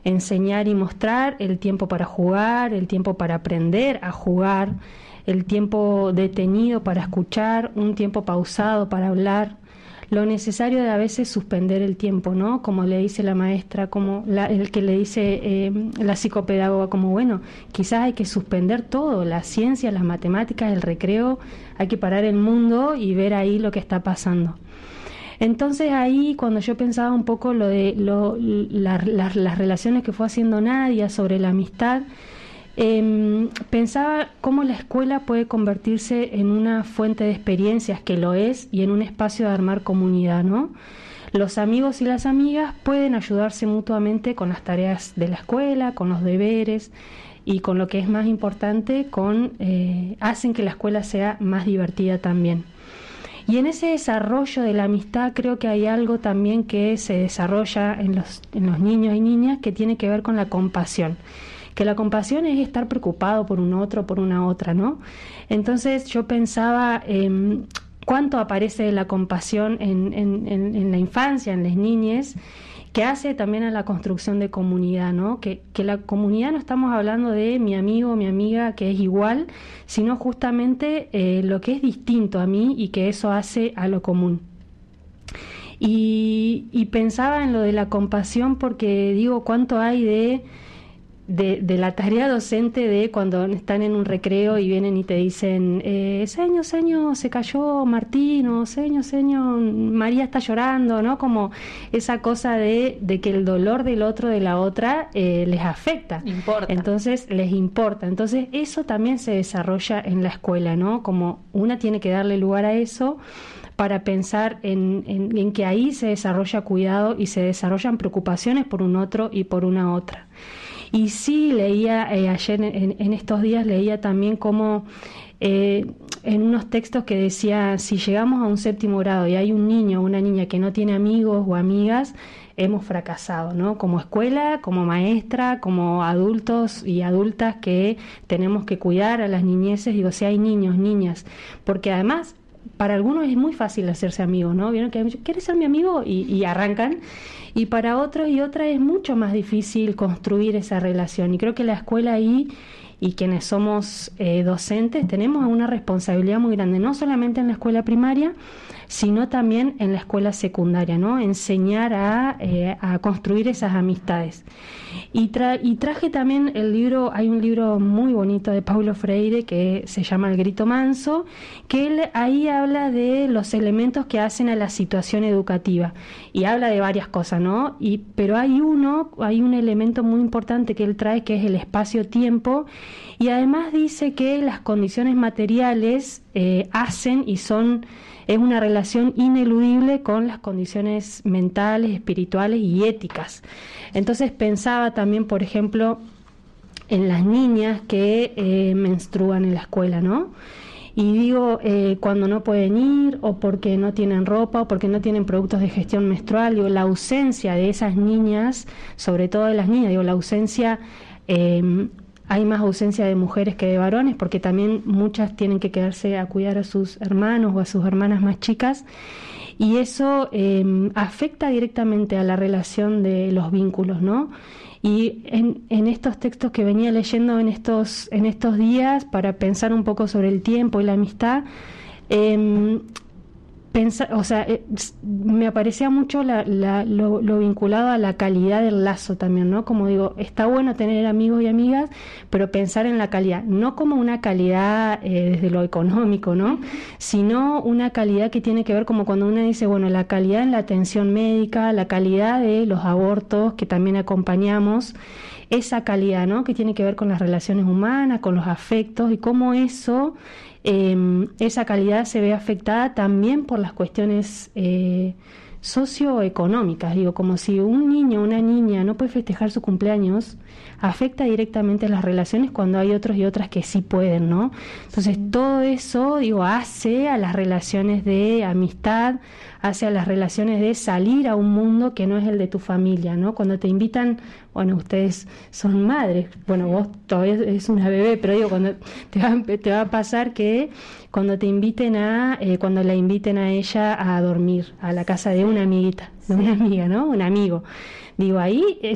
enseñar y mostrar, el tiempo para jugar, el tiempo para aprender a jugar, el tiempo detenido para escuchar, un tiempo pausado para hablar, lo necesario de a veces suspender el tiempo, ¿no? Como le dice la maestra, como el que le dice la psicopedagoga, como bueno, quizás hay que suspender todo, la ciencia, las matemáticas, el recreo, hay que parar el mundo y ver ahí lo que está pasando. Entonces ahí cuando yo pensaba un poco lo de las relaciones que fue haciendo Nadia sobre la amistad, pensaba cómo la escuela puede convertirse en una fuente de experiencias, que lo es, y en un espacio de armar comunidad, ¿no? Los amigos y las amigas pueden ayudarse mutuamente con las tareas de la escuela, con los deberes y con lo que es más importante, hacen que la escuela sea más divertida también. Y en ese desarrollo de la amistad creo que hay algo también que se desarrolla en los niños y niñas que tiene que ver con la compasión. Que la compasión es estar preocupado por un otro, por una otra, ¿no? Entonces yo pensaba cuánto aparece la compasión en la infancia, en las niñez, que hace también a la construcción de comunidad, ¿no? Que la comunidad no estamos hablando de mi amigo, mi amiga, que es igual, sino justamente lo que es distinto a mí y que eso hace a lo común. Y pensaba en lo de la compasión porque digo, cuánto hay de la tarea docente de cuando están en un recreo y vienen y te dicen señor, se cayó Martín, o señor, María está llorando, ¿no? Como esa cosa de que el dolor del otro, de la otra, les afecta. Importa. Entonces les importa. Entonces eso también se desarrolla en la escuela, ¿no? Como una tiene que darle lugar a eso para pensar en que ahí se desarrolla cuidado y se desarrollan preocupaciones por un otro y por una otra. Y sí, leía ayer, en estos días, leía también como en unos textos que decía, si llegamos a un 7º grado y hay un niño o una niña que no tiene amigos o amigas, hemos fracasado, ¿no? Como escuela, como maestra, como adultos y adultas que tenemos que cuidar a las niñeces, digo, si hay niños, niñas, porque además para algunos es muy fácil hacerse amigos, ¿no? Vieron que ¿quieres ser mi amigo? Y arrancan. Y para otros y otras es mucho más difícil construir esa relación. Y creo que la escuela ahí, y quienes somos docentes, tenemos una responsabilidad muy grande, no solamente en la escuela primaria, sino también en la escuela secundaria, ¿no? Enseñar a construir esas amistades. Y traje también el libro, hay un libro muy bonito de Paulo Freire que se llama El grito manso, que él ahí habla de los elementos que hacen a la situación educativa y habla de varias cosas, ¿no? Pero hay un elemento muy importante que él trae, que es el espacio-tiempo, y además dice que las condiciones materiales hacen y es una relación ineludible con las condiciones mentales, espirituales y éticas. Entonces pensaba también, por ejemplo, en las niñas que menstruan en la escuela, ¿no? Y digo, cuando no pueden ir, o porque no tienen ropa, o porque no tienen productos de gestión menstrual, digo, la ausencia de esas niñas, sobre todo de las niñas, digo, la ausencia... hay más ausencia de mujeres que de varones, porque también muchas tienen que quedarse a cuidar a sus hermanos o a sus hermanas más chicas, y eso afecta directamente a la relación de los vínculos, ¿no? Y en estos textos que venía leyendo en estos días, para pensar un poco sobre el tiempo y la amistad, me aparecía mucho lo vinculado a la calidad del lazo también, ¿no? Como digo, está bueno tener amigos y amigas, pero pensar en la calidad, no como una calidad desde lo económico, ¿no? Sino una calidad que tiene que ver como cuando uno dice, bueno, la calidad en la atención médica, la calidad de los abortos que también acompañamos, esa calidad, ¿no? Que tiene que ver con las relaciones humanas, con los afectos, y cómo esa calidad se ve afectada también por las cuestiones socioeconómicas. Digo, como si un niño o una niña no puede festejar su cumpleaños, afecta directamente las relaciones cuando hay otros y otras que sí pueden, ¿no? Entonces todo eso, digo, hace a las relaciones de amistad, hace a las relaciones de salir a un mundo que no es el de tu familia, ¿no? Cuando te invitan, bueno, ustedes son madres, bueno, vos todavía eres una bebé, pero digo, cuando te va a pasar que cuando te inviten cuando la inviten a ella a dormir a la casa de una amiguita, de una amiga, ¿no? Un amigo. Digo, ahí